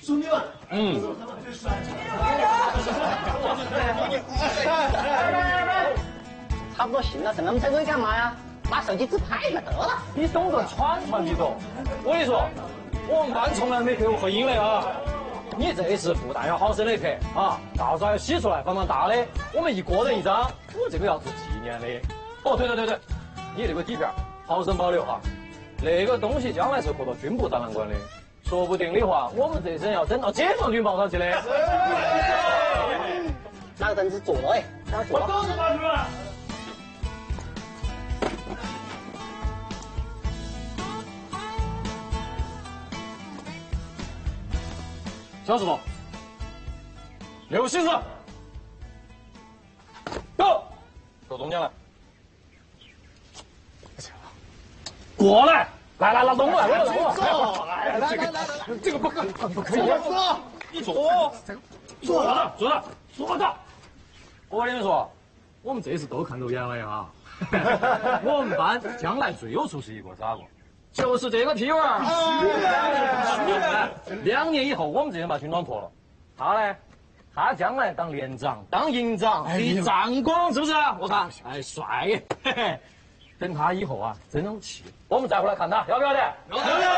兄弟们， 差不多行了，这么整鬼干嘛呀？拿手机自拍就得了。 你懂得传传你懂。我跟你说，我们班从来没拍过合影的啊。你这次不但要好生的拍啊，到时候还要洗出来放放大的，我们一个人一张，我这个要做纪念的。哦，对，你这个底片好生保留哈，那个东西将来是合到军部展览馆的，说不定的话，我们这身要整到解放军报上去的。 那个凳子坐哎，让他坐。 我都是班主任。小石头，刘先生，到中间来，过来，来，拢来，这个不可以，坐，你坐，坐着。我跟你们说，我们这次都看走眼了呀。我们班将来最有出息一个是哪个？就是这个屁娃儿。2年以后，我们这边把军装脱了，他呢？他将来当连长、当营长、立战功，是不是？我看，哎，帅！嘿嘿，等他以后啊，真有气，我们再回来看他，要不要的？要。